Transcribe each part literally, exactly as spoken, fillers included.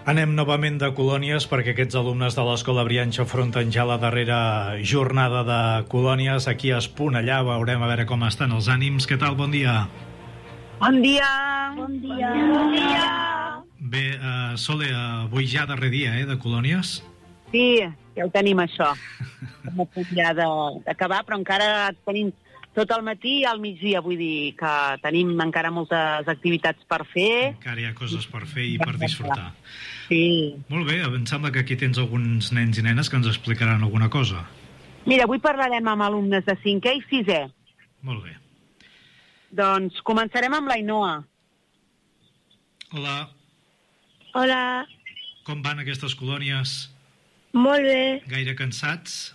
Anem novament de colònies perquè aquests alumnes de l'Escola Brianxa afronten ja la darrera jornada de colònies. Aquí a Esponellà veurem a veure com estan els ànims. Què tal? Bon dia. Bon dia. Bon dia. Bon dia. Bé, uh, Sole, avui ja darrer dia, eh, de colònies? Sí, ja ho tenim, això. Hem a punt ja d'acabar, però encara tenim tot el matí i al migdia, vull dir que tenim encara moltes activitats per fer. Encara hi ha coses per fer i per disfrutar. Sí. Molt bé, em sembla que aquí tens alguns nens i nenes que ens explicaran alguna cosa. Mira, avui parlarem amb alumnes de cinquè i sisè. Molt bé. Doncs començarem amb l'Ainoa. Hola, Hola, com van aquestes colònies? molt bé. Gaire cansats?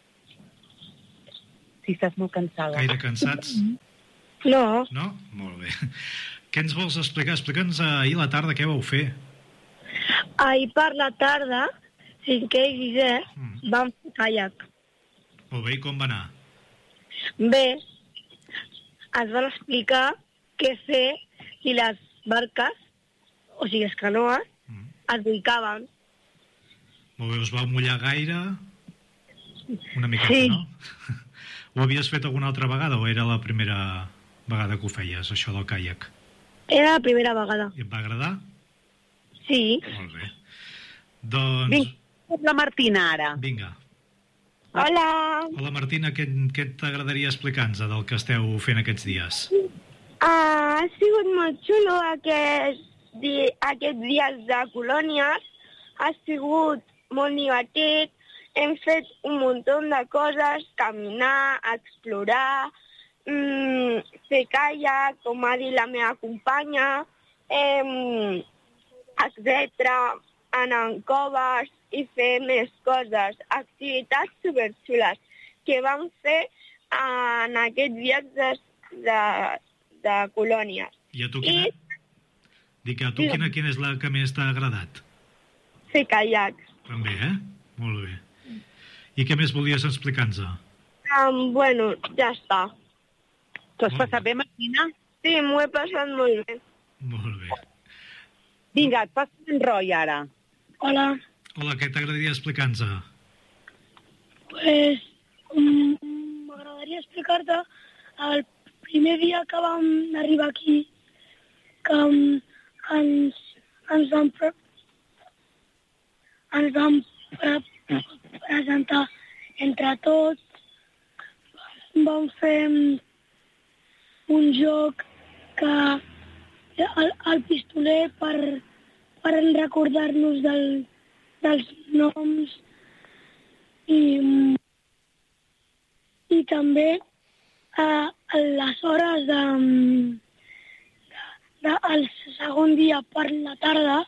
Si estàs molt cansada. Gaire cansats? No, No? Molt bé. Què ens vols explicar? Explica'ns ahir a la tarda què vau fer. ahir per la tarda, cinquè i sisè, Mm. vam fer caiac. Molt bé, i com va anar? Bé, ens van explicar què fer i les barques, o sigui, les canoes, Mm. es dedicaven. Molt bé, us vau mullar gaire? Una miqueta, Sí. no? Ho havies fet alguna altra vegada o era la primera vegada que ho feies, això del caiac? Era la primera vegada. I et va agradar? Sí. Molt bé. Doncs... Vinga, la Martina, ara. Vinga. Hola, Hola, Martina, què, què t'agradaria explicar-nos del que esteu fent aquests dies? ha sigut molt xulo aquests, di aquests dies de colònies. Ha sigut molt divertit. Hem fet un munt de coses, caminar, explorar, mmm, fer caiac, com ha dit la meva companya, eh, etcètera, anar en coves i fer més coses. Activitats superxules que vam fer en aquests dies de, de, de colònies. I a tu quina? I Dic, a tu quina, quina és la que més t'ha agradat? fer caiac. També, eh? Molt bé. I què més volies explicar-nos? Um, bueno, ja està. T'ho has passat bé, Martina? Sí, m'ho he passat molt bé. Molt bé. Vinga, et passo en Roy, ara. Hola, Hola, què t'agradaria explicar-nos? pues um, m'agradaria explicar-te el primer dia que vam arribar aquí, que um, ens, ens vam, pre ens vam pre presentar entre tots, vam fer um, un joc que el, el pistoler per, per recordar-nos del, dels noms i, um, i també a, a les hores de, de, de, el segon dia per la tarda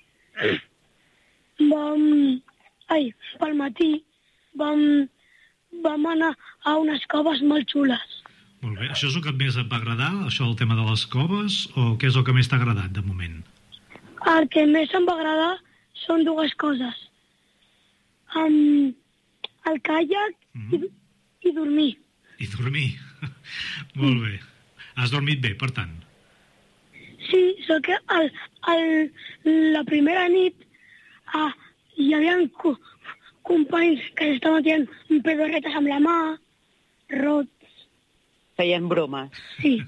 vam, ai, pel matí vam, vam anar a unes coves molt xules. Molt bé. Això és el que més et va agradar, això del tema de les coves, o què és el que més t'ha agradat, de moment? El que més em va agradar són dues coses. Um, el caiac Mm. i, i dormir. I dormir. Molt bé. Has dormit bé, per tant? Sí, so que el, el, la primera nit ah, hi havia co companys que estaven tirant pedorretes amb la mà, rots, Feien bromes. sí.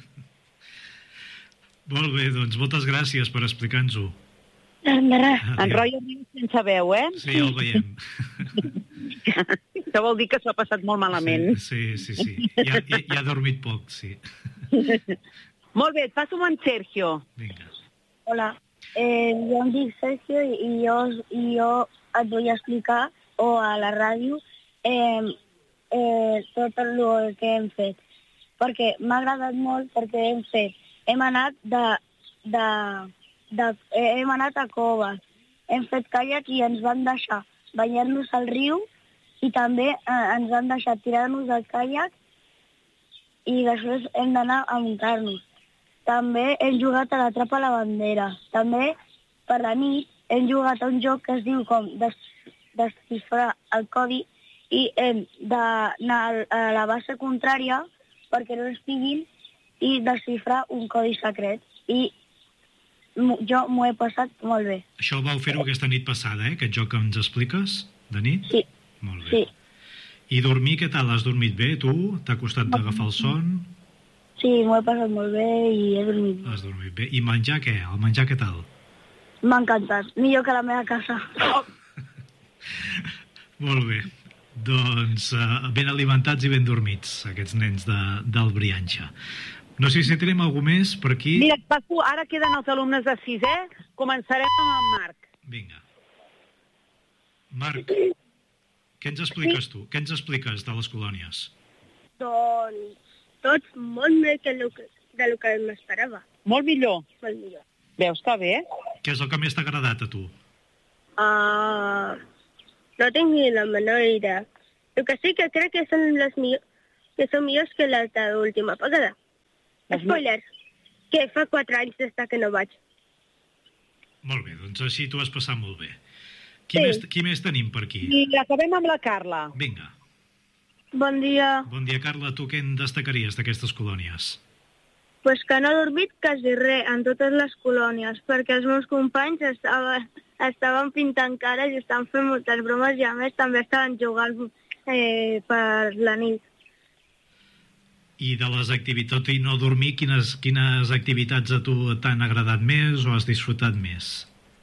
Molt bé, doncs moltes gràcies per explicar-nos-ho. De, de res. En Roy arriba sense veu, eh? Sí, ja el veiem. Això vol dir que s'ho ha passat molt malament. Sí, sí, sí. sí. Ja, ja, ja ha dormit poc, sí. Molt bé, et passo amb en Sergio. Vinga. Hola, eh, jo em dic Sergio i jo, i jo et vull explicar, o a la ràdio, eh, eh, tot el que hem fet. Perquè m'ha agradat molt perquè hem fet, hem anat de, de, de, eh, hem anat a coves, hem fet caiac i ens van deixar banyar-nos al riu i també eh, ens van deixar tirar-nos al caiac i després hem d'anar a muntar-nos. També hem jugat a l'atrapa a la bandera. També per la nit hem jugat a un joc que es diu com des, desxifrar el codi i hem d'anar a la base contrària perquè no estiguin i desxifrar un codi secret. I m'ho- jo m'ho he passat molt bé. Això vau fer-ho aquesta nit passada, eh? Aquest joc que ens expliques, de nit? Sí, Molt bé. sí, I dormir, què tal? Has dormit bé, tu? T'ha costat d'agafar el son? sí, m'ho he passat molt bé i he dormit. Has dormit bé. I menjar què? El menjar què tal? M'ha encantat, millor que la meva casa. Molt bé. Doncs uh, ben alimentats i ben dormits, aquests nens de, del Brianxa. No sé si tenim algú més per aquí. Mira, et passo, ara queden els alumnes de sisè, començarem amb el Marc. Vinga. Marc, què ens expliques tu? Què ens expliques de les colònies? Doncs tots molt més que el que, de lo que m'esperava. Molt millor. Molt millor. Veus que bé? Què és el que més t'ha agradat a tu? Uh, no tinc ni la menor idea. El que sí que crec que són les millors, que són millors que les de l'última vegada. Les Spoiler, que fa quatre anys des que no vaig. Molt bé, doncs així t'ho has passat molt bé. Qui, Sí. més, qui més tenim per aquí? I acabem amb la Carla. Vinga. Bon dia. Bon dia, Carla. Tu què en destacaries d'aquestes colònies? Pues que no he dormit quasi res en totes les colònies, perquè els meus companys estaven, estaven pintant cares i estaven fent moltes bromes i a més també estaven jugant eh, per la nit. I de les activitats, tot i no dormir, quines, quines activitats a tu t'han agradat més o has disfrutat més?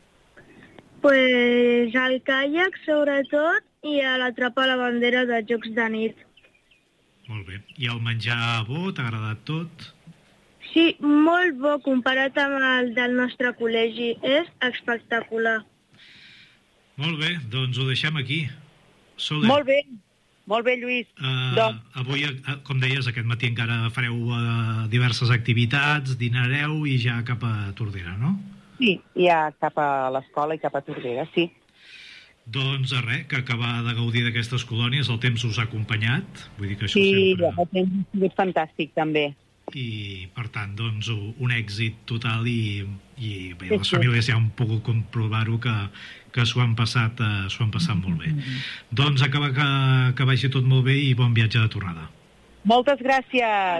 Pues el caiac, sobretot, i a l'atrapar la bandera de jocs de nit. Molt bé. I el menjar bo, t'ha agradat tot? Sí, molt bo comparat amb el del nostre col·legi. És espectacular. Molt bé, doncs ho deixem aquí. Soler, Molt bé. Molt bé, Lluís. Uh, Doncs, avui, uh, com deies, aquest matí encara fareu uh, diverses activitats, dinareu i ja cap a Tordera, no? sí, ja cap a l'escola i cap a Tordera, sí. Doncs res, que acabar de gaudir d'aquestes colònies, el temps us ha acompanyat, vull dir que això Sí, sempre... el temps ha sigut fantàstic, també. I, per tant, doncs, un èxit total i, i bé, Sí, les sí. famílies ja han pogut comprovar-ho que, que s'ho han passat, eh, s'ho han passat molt bé. Doncs acaba que, que vagi tot molt bé i bon viatge de tornada. Moltes gràcies.